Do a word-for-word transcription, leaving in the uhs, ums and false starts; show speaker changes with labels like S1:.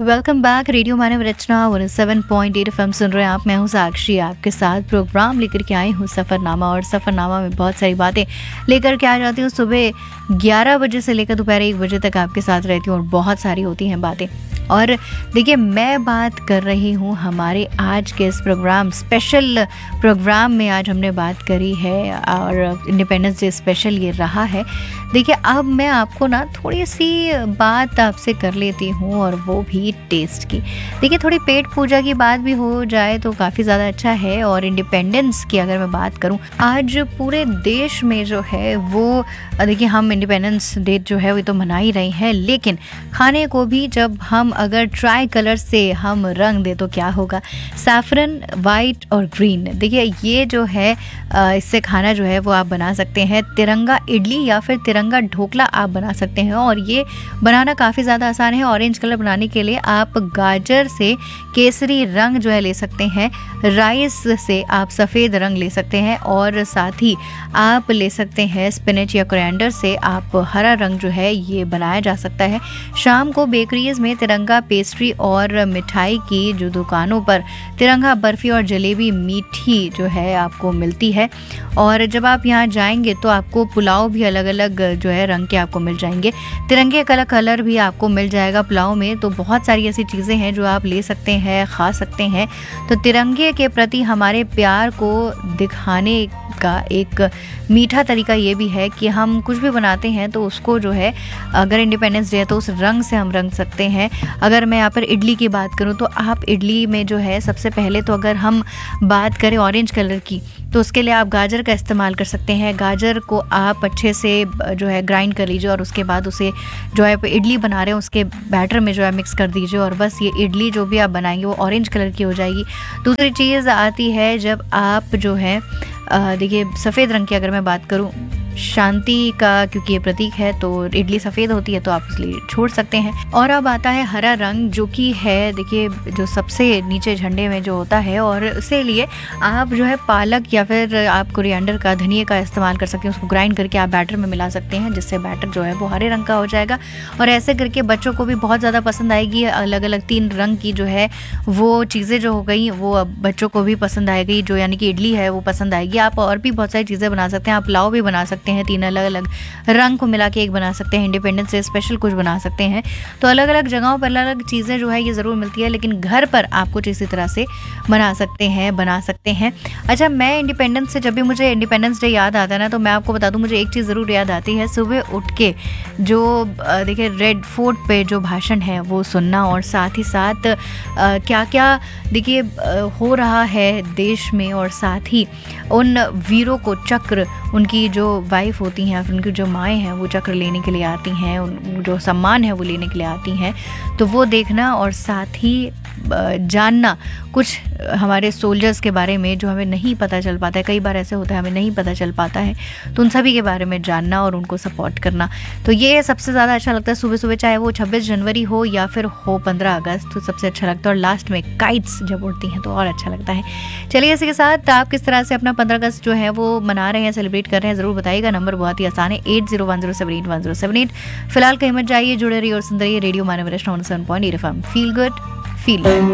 S1: Welcome back. Radio मानव रचना one seven point eight FM सुन रहे हैं आप। मैं हूं साक्षी, आपके साथ प्रोग्राम लेकर के आई हूं सफ़रनामा। और सफ़रनामा में बहुत सारी बातें लेकर के आ जाती हूँ। सुबह ग्यारह बजे से लेकर दोपहर एक बजे तक आपके साथ रहती हूँ और बहुत सारी होती हैं बातें। और देखिए, मैं बात कर रही हूँ हमारे आज के इस प्रोग्राम स्पेशल प्रोग्राम में। आज हमने बात करी है और इंडिपेंडेंस डे स्पेशल ये रहा है। देखिए, अब मैं आपको ना थोड़ी सी बात आपसे कर लेती हूँ और वो भी टेस्ट की। देखिए, थोड़ी पेट पूजा की बात भी हो जाए तो काफ़ी ज़्यादा अच्छा है। और इंडिपेंडेंस की अगर मैं बात करूँ, आज पूरे देश में जो है वो देखिए, हम इंडिपेंडेंस डे जो है वो तो मना ही रहे हैं, लेकिन खाने को भी जब हम अगर ट्राई कलर से हम रंग दे तो क्या होगा। सैफरन, वाइट और ग्रीन, देखिए ये जो है इससे खाना जो है वो आप बना सकते हैं। तिरंगा इडली या फिर तिरंगा ढोकला आप बना सकते हैं और ये बनाना काफ़ी ज़्यादा आसान है। ऑरेंज कलर बनाने के लिए आप गाजर से केसरी रंग जो है ले सकते हैं, राइस से आप सफ़ेद रंग ले सकते हैं और साथ ही आप ले सकते हैं स्पिनच या कोरिएंडर से आप हरा रंग जो है ये बनाया जा सकता है। शाम को बेकरीज में तिरंगा पेस्ट्री और मिठाई की जो दुकानों पर तिरंगा बर्फ़ी और जलेबी मीठी जो है आपको मिलती है। और जब आप यहाँ जाएंगे तो आपको पुलाव भी अलग अलग जो है रंग के आपको मिल जाएंगे। तिरंगे का कलर भी आपको मिल जाएगा पुलाव में। तो बहुत सारी ऐसी चीज़ें हैं जो आप ले सकते हैं, खा सकते हैं। तो तिरंगे के प्रति हमारे प्यार को दिखाने का एक मीठा तरीका ये भी है कि हम कुछ भी बनाते हैं तो उसको जो है, अगर इंडिपेंडेंस डे है तो उस रंग से हम रंग सकते हैं। अगर मैं यहाँ पर इडली की बात करूँ तो आप इडली में जो है सबसे पहले तो अगर हम बात करें ऑरेंज कलर की तो उसके लिए आप गाजर का इस्तेमाल कर सकते हैं। गाजर को आप अच्छे से जो है ग्राइंड कर लीजिए और उसके बाद उसे जो है इडली बना रहे हैं उसके बैटर में जो है मिक्स कर दीजिए और बस ये इडली जो भी आप बनाएंगे वो ऑरेंज कलर की हो जाएगी। दूसरी चीज़ आती है जब आप जो है देखिए सफ़ेद रंग की अगर मैं बात करूं, शांति का क्योंकि ये प्रतीक है तो इडली सफ़ेद होती है तो आप इसलिए छोड़ सकते हैं। और अब आता है हरा रंग जो कि है देखिए जो सबसे नीचे झंडे में जो होता है, और इसे लिए आप जो है पालक या फिर आप कोरिएंडर का, धनिए का इस्तेमाल कर सकते हैं। उसको ग्राइंड करके आप बैटर में मिला सकते हैं जिससे बैटर जो है वो हरे रंग का हो जाएगा। और ऐसे करके बच्चों को भी बहुत ज़्यादा पसंद आएगी। अलग अलग तीन रंग की जो है वो चीज़ें जो हो गई वो अब बच्चों को भी पसंद आएगी, जो यानी कि इडली है वो पसंद आएगी। आप और भी बहुत सारी चीज़ें बना सकते हैं। आप पुलाव भी बना सकते हैं, तीन अलग अलग रंग को मिला के एक बना सकते हैं। इंडिपेंडेंस डे स्पेशल कुछ बना सकते हैं। तो अलग अलग जगहों पर अलग अलग चीज़ें जो है ये ज़रूर मिलती है, लेकिन घर पर आप कुछ इसी तरह से बना सकते हैं बना सकते हैं अच्छा, मैं इंडिपेंडेंस से जब भी मुझे इंडिपेंडेंस डे याद आता है ना तो मैं आपको बता दूं, मुझे एक चीज़ ज़रूर याद आती है। सुबह उठ के जो देखिए रेड फोर्ट पे जो भाषण है वो सुनना और साथ ही साथ क्या क्या देखिए हो रहा है देश में, और साथ ही उन वीरों को चक्र, उनकी जो वाइफ होती हैं फिर उनकी जो माएँ हैं वो चक्र लेने के लिए आती हैं, उन जो सम्मान है वो लेने के लिए आती हैं, तो वो देखना और साथ ही जानना कुछ हमारे सोल्जर्स के बारे में जो हमें नहीं पता चल पाता है। कई बार ऐसे होता है हमें नहीं पता चल पाता है, तो उन सभी के बारे में जानना और उनको सपोर्ट करना, तो ये सबसे ज़्यादा अच्छा लगता है सुबह सुबह, चाहे वो छब्बीस जनवरी हो या फिर हो पंद्रह अगस्त, तो सबसे अच्छा लगता है। और लास्ट में काइट्स जब उड़ती हैं तो और अच्छा लगता है। चलिए, इसी के साथ आप किस तरह से अपना पंद्रह अगस्त जो है वो मना रहे हैं, सेलिब्रेट कर रहे हैं, ज़रूर बताइएगा। नंबर बहुत ही आसान है, eight zero one zero seven eight one zero seven eight. फिलहाल कहीं मत जाइए, जुड़े रहिए और सुन रहिए रेडियो मानव रचना one seven point eight F M. Feel good, feel